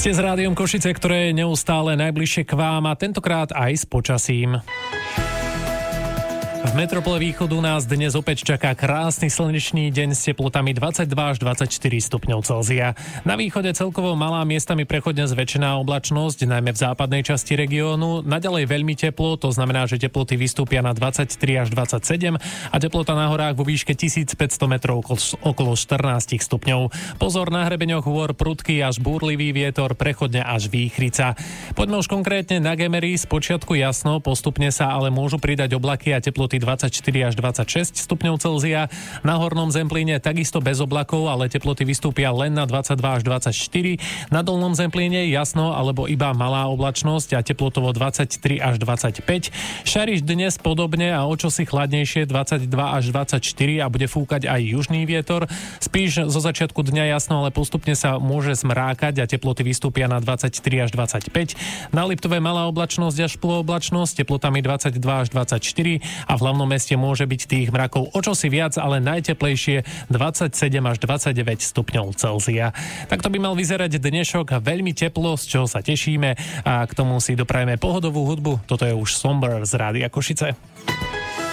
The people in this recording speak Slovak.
Ste s Rádiom Košice, ktoré je neustále najbližšie k vám a tentokrát aj s počasím. V metropole východu nás dnes opäť čaká krásny slnečný deň s teplotami 22 až 24 stupňov Celzia. Na východe celkovo malá, miestami prechodne zväčšená oblačnosť, najmä v západnej časti regiónu. Naďalej veľmi teplo, to znamená, že teploty vystúpia na 23 až 27 a teplota na horách vo výške 1500 metrov okolo 14 stupňov. Pozor, na hrebeňoch hôr prudký až búrlivý vietor, prechodne až výchrica. Poďme už konkrétne na Gemery. Spočiatku jasno, postupne sa ale môžu pridať oblaky a teploty 24 až 26 stupňov Celzia. Na Hornom Zemplíne takisto bez oblakov, ale teploty vystúpia len na 22 až 24. Na Dolnom Zemplíne jasno alebo iba malá oblačnosť a teplotovo 23 až 25. Šariš dnes podobne a o čosi chladnejšie 22 až 24 a bude fúkať aj južný vietor. Spíš zo začiatku dňa jasno, ale postupne sa môže zmrákať a teploty vystúpia na 23 až 25. Na Liptove malá oblačnosť až polooblačnosť, teplotami 22 až 24 a v hlavnom meste môže byť tých mrakov o čosi viac, ale najteplejšie 27 až 29 stupňov Celzia. Tak to by mal vyzerať dnešok, veľmi teplo, z čoho sa tešíme a k tomu si doprajeme pohodovú hudbu. Toto je už Somber z Rádia Košice.